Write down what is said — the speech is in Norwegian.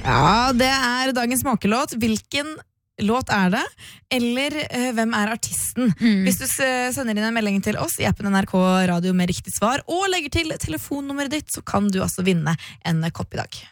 Ja, det dagens smakelåt. Hvilken låt det? Eller hvem artisten? Hvis du sender inn en melding til oss i appen NRK Radio med riktig svar, og legger til telefonnummeret ditt, så kan du altså vinne en kopp i dag.